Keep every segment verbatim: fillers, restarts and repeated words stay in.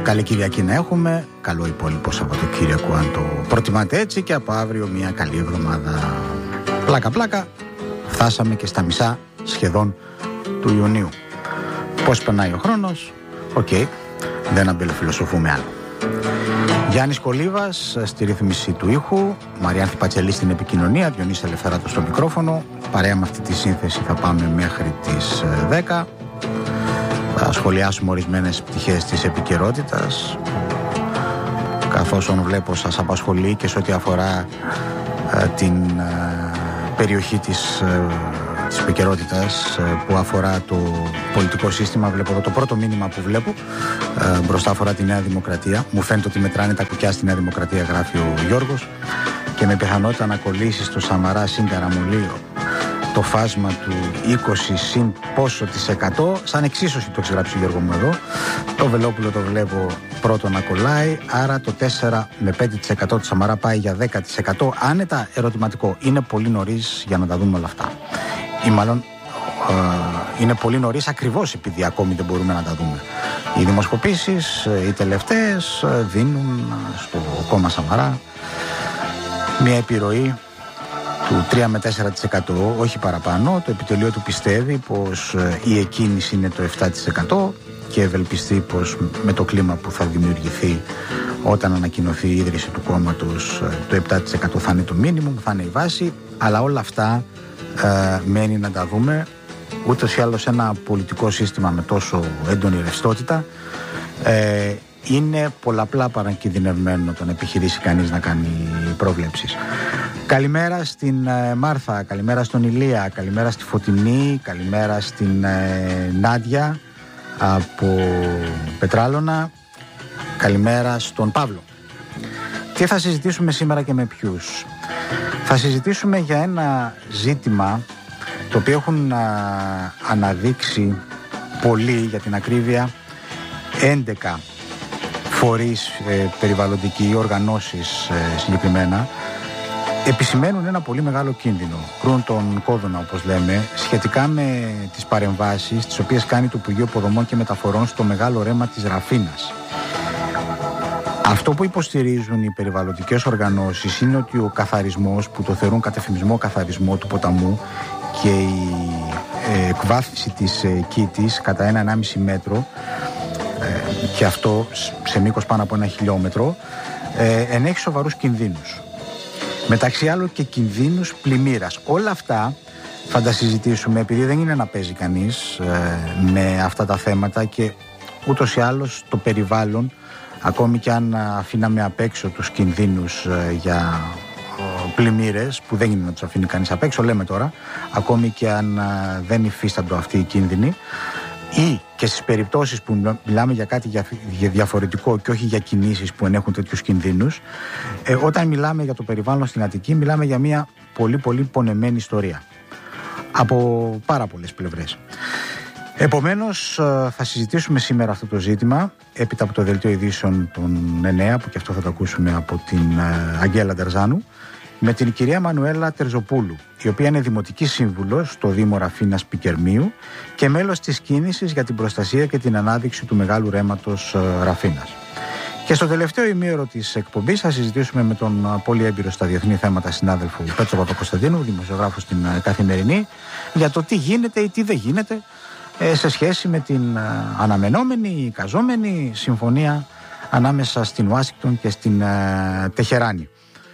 Καλή Κυριακή να έχουμε. Καλό υπόλοιπο Σαββατοκύριακο, αν το προτιμάτε έτσι. Και από αύριο μια καλή εβδομάδα. Πλάκα πλάκα. Φτάσαμε και στα μισά σχεδόν του Ιουνίου. Πώς περνάει ο χρόνος? Οκ, okay. Δεν αμπελοφιλοσοφούμε άλλο. Γιάννης Κολίβας στη ρύθμιση του ήχου, Μαριάνθη Πατσελή στην επικοινωνία, Διονύσης Ελευθεράτος στο μικρόφωνο. Παρέα με αυτή τη σύνθεση θα πάμε μέχρι τις δέκα. Θα σχολιάσουμε ορισμένες πτυχές της επικαιρότητας, καθώς όν βλέπω σας απασχολεί και σε ό,τι αφορά ε, την ε, περιοχή της, ε, της επικαιρότητας ε, που αφορά το πολιτικό σύστημα. Βλέπω εδώ το πρώτο μήνυμα που βλέπω ε, μπροστά αφορά τη Νέα Δημοκρατία. Μου φαίνεται ότι μετράνε τα κουκιά στη Νέα Δημοκρατία, γράφει ο Γιώργος, και με πιθανότητα να κολλήσει στο Σαμαρά συν Καραμολίο το φάσμα του είκοσι συν πόσο της εκατό, σαν εξίσωση το έχει γράψει ο Γιώργο μου εδώ. Το Βελόπουλο το βλέπω πρώτο να κολλάει, άρα το τέσσερα με πέντε τοις εκατό του Σαμαρά πάει για δέκα τοις εκατό. Άνετα, ερωτηματικό. Είναι πολύ νωρίς για να τα δούμε όλα αυτά. Ή μάλλον ε, είναι πολύ νωρίς ακριβώς επειδή ακόμη δεν μπορούμε να τα δούμε. Οι δημοσκοπήσεις, οι τελευταίες, δίνουν στο κόμμα Σαμαρά μια επιρροή του τρία με τέσσερα τοις εκατό, όχι παραπάνω. Το επιτελείο του πιστεύει πως η εκκίνηση είναι το επτά τοις εκατό και ευελπιστεί πως με το κλίμα που θα δημιουργηθεί όταν ανακοινωθεί η ίδρυση του κόμματος, το επτά τοις εκατό θα είναι το μίνιμουμ, θα είναι η βάση. Αλλά όλα αυτά ε, μένει να τα δούμε. Ούτως ή άλλως ένα πολιτικό σύστημα με τόσο έντονη ρευστότητα ε, είναι πολλαπλά παρακινδυνευμένο το να επιχειρήσει κανείς να κάνει προβλέψεις. Καλημέρα στην ε, Μάρθα, καλημέρα στον Ηλία, καλημέρα στη Φωτεινή, καλημέρα στην ε, Νάντια από Πετράλωνα, καλημέρα στον Παύλο. Τι θα συζητήσουμε σήμερα και με ποιους? Θα συζητήσουμε για ένα ζήτημα το οποίο έχουν α, αναδείξει πολύ, για την ακρίβεια, έντεκα φορείς ε, περιβαλλοντικοί, οργανώσεις ε, συγκεκριμένα, επισημαίνουν ένα πολύ μεγάλο κίνδυνο, κρούν τον κόδωνα όπως λέμε, σχετικά με τις παρεμβάσεις τις οποίες κάνει το Υπουργείο Υποδομών και Μεταφορών στο μεγάλο ρέμα της Ραφίνας. Αυτό που υποστηρίζουν οι περιβαλλοντικές οργανώσεις είναι ότι ο καθαρισμός, που το θεωρούν κατεφημισμό καθαρισμό του ποταμού, και η ε, εκβάθυνση της ε, Κίτης κατά ένα ενάμιση μέτρο, ε, και αυτό σε μήκος πάνω από ένα χιλιόμετρο, ε, ενέχει σοβαρούς κινδύνους. Μεταξύ άλλων και κινδύνους πλημμύρας. Όλα αυτά θα τα συζητήσουμε, επειδή δεν είναι να παίζει κανείς ε, με αυτά τα θέματα, και ούτως ή άλλως το περιβάλλον, ακόμη και αν αφήναμε απ' έξω τους κινδύνους ε, για ε, πλημμύρες, που δεν είναι να τους αφήνει κανείς απ' έξω, λέμε τώρα, ακόμη και αν ε, δεν υφίσταντο αυτοί οι κίνδυνοι, ή και στις περιπτώσεις που μιλάμε για κάτι για διαφορετικό και όχι για κινήσεις που ενέχουν τέτοιους κινδύνους, ε, όταν μιλάμε για το περιβάλλον στην Αττική, μιλάμε για μια πολύ πολύ πονεμένη ιστορία από πάρα πολλές πλευρές. Επομένως, θα συζητήσουμε σήμερα αυτό το ζήτημα έπειτα από το δελτίο ειδήσεων των εννέα, που και αυτό θα το ακούσουμε από την Αγγέλα Ντερζάνου, με την κυρία Μανουέλα Τερζοπούλου, η οποία είναι δημοτική σύμβουλος στο Δήμο Ραφίνας Πικερμείου και μέλος της κίνησης για την προστασία και την ανάδειξη του μεγάλου ρέματος Ραφίνας. Και στο τελευταίο ημίωρο της εκπομπής θα συζητήσουμε με τον πολύ έμπειρο στα διεθνή θέματα συνάδελφο Πέτρο Παπακοσταντίνου, δημοσιογράφο στην Καθημερινή, για το τι γίνεται ή τι δεν γίνεται σε σχέση με την αναμενόμενη, εικαζόμενη συμφωνία ανάμεσα στην Ουάσιγκτον και στην Τεχεράνη.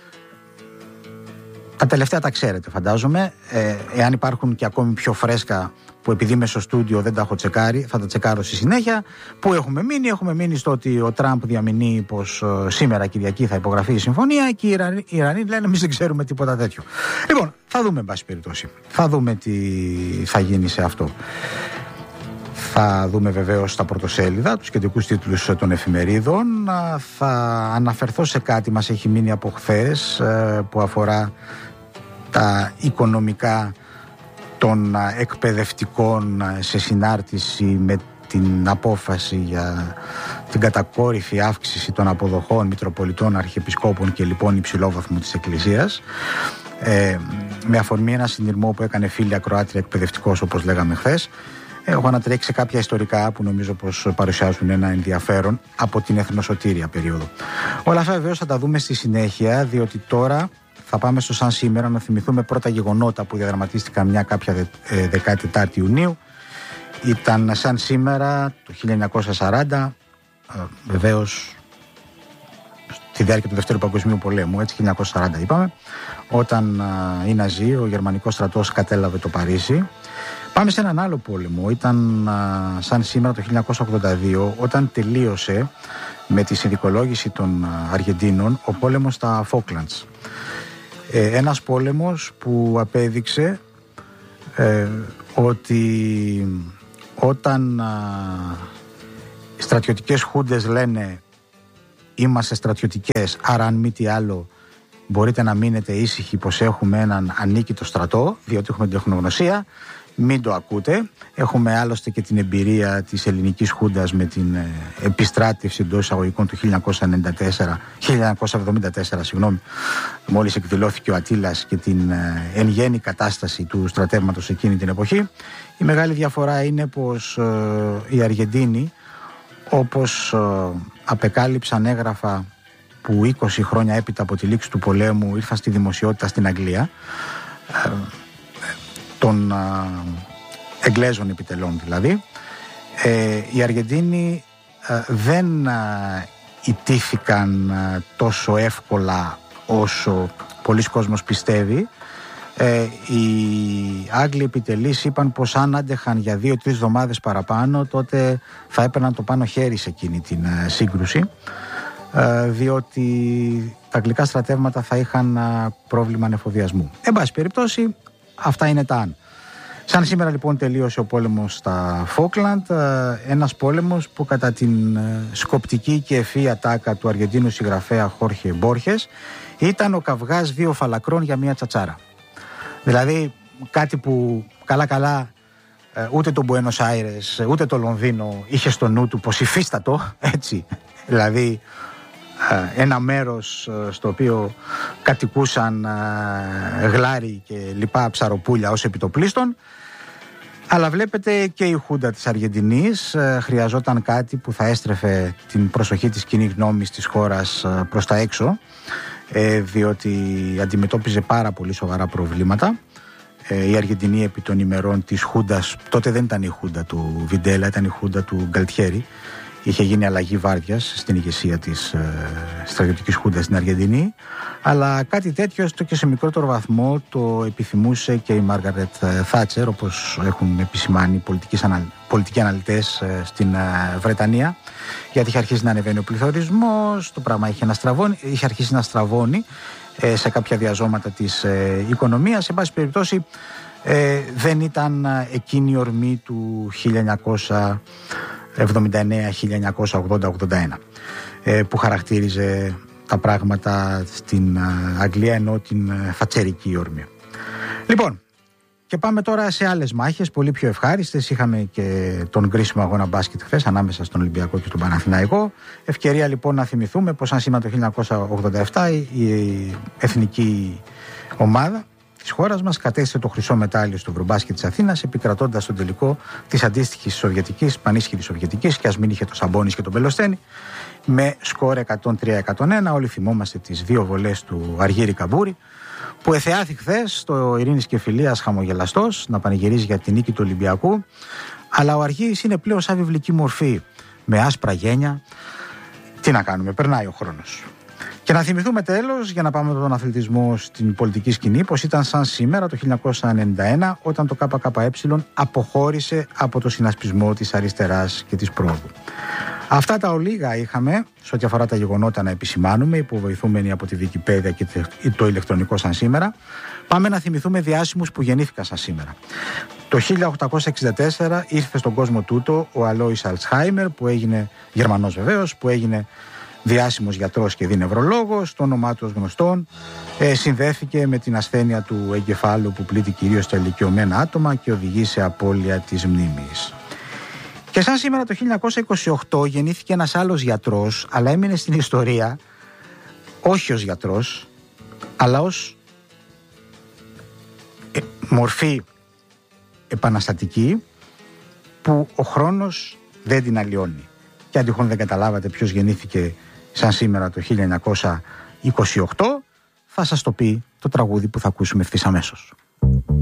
Τα τελευταία τα ξέρετε, φαντάζομαι. Ε, εάν υπάρχουν και ακόμη πιο φρέσκα, που επειδή είμαι στο στούντιο δεν τα έχω τσεκάρει, θα τα τσεκάρω στη συνέχεια. Πού έχουμε μείνει? Έχουμε μείνει στο ότι ο Τραμπ διαμηνεί πως ε, σήμερα Κυριακή θα υπογραφεί η συμφωνία, και οι Ιρανοί, οι Ιρανοί λένε εμείς δεν ξέρουμε τίποτα τέτοιο. Λοιπόν, θα δούμε εν πάση περιπτώσει. Θα δούμε τι θα γίνει σε αυτό. Θα δούμε βεβαίως τα πρωτοσέλιδα, τους κεντρικούς τίτλους των εφημερίδων. Θα αναφερθώ σε κάτι μας έχει μείνει από χθες, που αφορά τα οικονομικά των εκπαιδευτικών σε συνάρτηση με την απόφαση για την κατακόρυφη αύξηση των αποδοχών Μητροπολιτών, Αρχιεπισκόπων και λοιπόν υψηλόβαθμου της Εκκλησίας, ε, με αφορμή ένα συνειρμό που έκανε φίλη ακροάτρια εκπαιδευτικός, όπως λέγαμε χθες. Έχω ανατρέξει κάποια ιστορικά που νομίζω πως παρουσιάζουν ένα ενδιαφέρον από την εθνοσωτήρια περίοδο. Όλα αυτά βεβαίως θα τα δούμε στη συνέχεια, διότι τώρα θα πάμε στο σαν σήμερα να θυμηθούμε πρώτα γεγονότα που διαδραματίστηκαν μια κάποια δεκατετάρτη Ιουνίου. Ήταν σαν σήμερα το χίλια εννιακόσια σαράντα, βεβαίως στη διάρκεια του Δευτέρου Παγκοσμίου Πολέμου, έτσι χίλια εννιακόσια σαράντα είπαμε, όταν οι Ναζί, ο γερμανικός στρατός κατέλαβε το Παρίσι. Πάμε σε έναν άλλο πόλεμο. Ήταν α, σαν σήμερα το χίλια εννιακόσια ογδόντα δύο, όταν τελείωσε με τη συνδικολόγηση των α, Αργεντίνων ο πόλεμος στα Φόκλαντς. Ε, ένας πόλεμος που απέδειξε ε, ότι όταν α, στρατιωτικές χούντες λένε είμαστε στρατιωτικές, άρα αν μη τι άλλο μπορείτε να μείνετε ήσυχοι πως έχουμε έναν ανίκητο στρατό, διότι έχουμε την τεχνογνωσία, μην το ακούτε. Έχουμε άλλωστε και την εμπειρία της ελληνικής χούντας με την ε, επιστράτευση εντός εισαγωγικών του χίλια εννιακόσια ενενήντα τέσσερα, χίλια εννιακόσια εβδομήντα τέσσερα, συγγνώμη, μόλις εκδηλώθηκε ο Αττήλας και την ε, εν γέννη κατάσταση του στρατεύματος εκείνη την εποχή. Η μεγάλη διαφορά είναι πως ε, οι Αργεντίνοι, όπως ε, απεκάλυψαν έγγραφα που είκοσι χρόνια έπειτα από τη λήξη του πολέμου ήρθαν στη δημοσιότητα στην Αγγλία, ε, των α, Εγγλέζων επιτελών δηλαδή, ε, οι Αργεντίνοι α, δεν α, ιτήθηκαν α, τόσο εύκολα όσο πολλοί κόσμος πιστεύει. Ε, οι Άγγλοι επιτελείς είπαν πως αν άντεχαν για δύο-τρεις εβδομάδες παραπάνω, τότε θα έπαιρναν το πάνω χέρι σε εκείνη την α, σύγκρουση, α, διότι τα αγγλικά στρατεύματα θα είχαν α, πρόβλημα ανεφοδιασμού. Εν πάση περιπτώσει, αυτά είναι τα αν. Σαν σήμερα λοιπόν τελείωσε ο πόλεμος στα Φόκλαντ, ένας πόλεμος που κατά την σκοπτική και ευφυή τάκα του Αργεντίνου συγγραφέα Χόρχε Μπόρχες ήταν ο καυγάς δύο φαλακρών για μία τσατσάρα. Δηλαδή κάτι που καλά καλά ούτε το Μπουένος Άιρες ούτε το Λονδίνο είχε στο νου του πως υφίστατο, έτσι, δηλαδή ένα μέρος στο οποίο κατοικούσαν γλάρι και λοιπά ψαροπούλια ως επιτοπλίστων. Αλλά βλέπετε και η Χούντα της Αργεντινής χρειαζόταν κάτι που θα έστρεφε την προσοχή της κοινής γνώμης της χώρας προς τα έξω, διότι αντιμετώπιζε πάρα πολύ σοβαρά προβλήματα. Η Αργεντινή επί των ημερών της Χούντας, τότε δεν ήταν η Χούντα του Βιντέλα, ήταν η Χούντα του Γκαλτιέρη. Είχε γίνει αλλαγή βάρδιας στην ηγεσία της ε, στρατιωτικής χούντας στην Αργεντινή, αλλά κάτι τέτοιο έστω και σε μικρότερο βαθμό το επιθυμούσε και η Μάργαρετ Θάτσερ, όπως έχουν επισημάνει πολιτικοί αναλυτές ε, στην ε, Βρετανία, γιατί είχε αρχίσει να ανεβαίνει ο πληθωρισμός, το πράγμα είχε, να στραβώνει, είχε αρχίσει να στραβώνει ε, σε κάποια διαζώματα της ε, οικονομίας. Σε πάση περιπτώσει ε, δεν ήταν εκείνη η ορμή του χίλια εννιακόσια εβδομήντα εννέα χίλια εννιακόσια ογδόντα ογδόντα ένα που χαρακτήριζε τα πράγματα στην Αγγλία, ενώ την θατσερική όρμη. Λοιπόν, και πάμε τώρα σε άλλες μάχες πολύ πιο ευχάριστες. Είχαμε και τον κρίσιμο αγώνα μπάσκετ χθες ανάμεσα στον Ολυμπιακό και τον Παναθηναϊκό. Ευκαιρία λοιπόν να θυμηθούμε πως αν σήμερα το χίλια εννιακόσια ογδόντα επτά η εθνική ομάδα της χώρας μας κατέστησε το χρυσό μετάλλιο στο Ευρωμπάσκετ της Αθήνας, επικρατώντας τον τελικό της αντίστοιχης Σοβιετικής, πανίσχυρης Σοβιετικής, και ας μην είχε το Σαμπόνις και τον Πελοστένη, με σκορ εκατόν τρία εκατόν ένα. Όλοι θυμόμαστε τις δύο βολές του Αργύρη Καμπούρη, που εθεάθη χθες στο Ειρήνης και Φιλίας χαμογελαστός να πανηγυρίζει για την νίκη του Ολυμπιακού. Αλλά ο Αργύρης είναι πλέον σαν βιβλική μορφή, με άσπρα γένια. Τι να κάνουμε, περνάει ο χρόνος. Και να θυμηθούμε τέλος, για να πάμε με τον αθλητισμό στην πολιτική σκηνή, πως ήταν σαν σήμερα το χίλια εννιακόσια ενενήντα ένα όταν το ΚΚΕ αποχώρησε από το συνασπισμό της αριστεράς και της πρόοδου. Αυτά τα ολίγα είχαμε σε ό,τι αφορά τα γεγονότα να επισημάνουμε, υποβοηθούμενοι από τη Wikipedia και το ηλεκτρονικό σαν σήμερα. Πάμε να θυμηθούμε διάσημους που γεννήθηκαν σαν σήμερα. Το χίλια οκτακόσια εξήντα τέσσερα ήρθε στον κόσμο τούτο ο Αλόης Αλτσχάιμερ, που έγινε Γερμανός βεβαίως, που έγινε διάσημος γιατρός και δινευρολόγος, το όνομά του ως γνωστόν ε, συνδέθηκε με την ασθένεια του εγκεφάλου που πλήττει κυρίως τα ηλικιωμένα άτομα και οδηγεί σε απώλεια της μνήμης. Και σαν σήμερα το χίλια εννιακόσια είκοσι οκτώ γεννήθηκε ένας άλλος γιατρός, αλλά έμεινε στην ιστορία όχι ως γιατρός, αλλά ως ε, μορφή επαναστατική, που ο χρόνος δεν την αλλοιώνει. Και αν τυχόν δεν καταλάβατε ποιος γεννήθηκε σαν σήμερα το χίλια εννιακόσια είκοσι οκτώ, θα σας το πει το τραγούδι που θα ακούσουμε ευθύς αμέσως.